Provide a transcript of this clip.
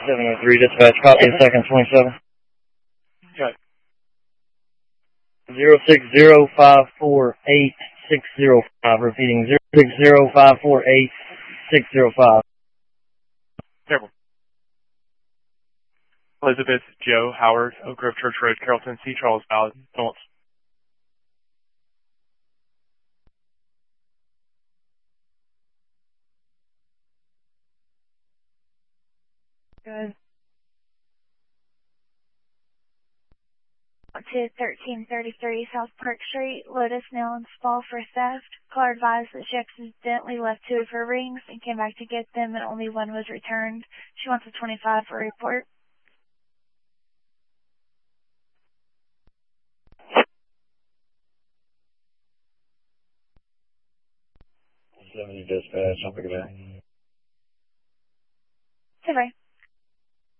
703 dispatch, copy of second 27. Okay. 060548605, repeating 060548605. Careful. Elizabeth Joe Howard, Oak Grove Church Road, Carrollton, C. Charles Ballard, Phillips. Good. To 1333 South Park Street, Lotus Nellens fall for theft. Caller advised that she accidentally left 2 of her rings and came back to get them, and only 1 was returned. She wants a 25 for a report. 70 dispatch, I'll pick it back. Sorry.